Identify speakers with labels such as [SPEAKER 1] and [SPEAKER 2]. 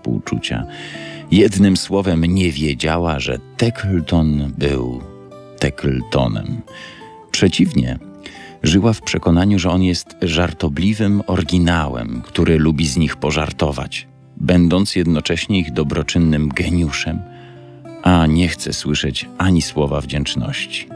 [SPEAKER 1] współczucia. Jednym słowem nie wiedziała, że Tackleton był Tackletonem. Przeciwnie, żyła w przekonaniu, że on jest żartobliwym oryginałem, który lubi z nich pożartować, będąc jednocześnie ich dobroczynnym geniuszem, a nie chce słyszeć ani słowa wdzięczności.